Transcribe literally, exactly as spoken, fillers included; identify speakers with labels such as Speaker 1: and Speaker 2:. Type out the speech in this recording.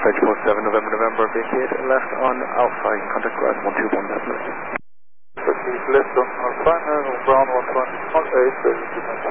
Speaker 1: Flight four seven November November, vacate left on Alpha, you can contact rise one two one definitely.
Speaker 2: Proceed left on Alpha, Brown one one eight,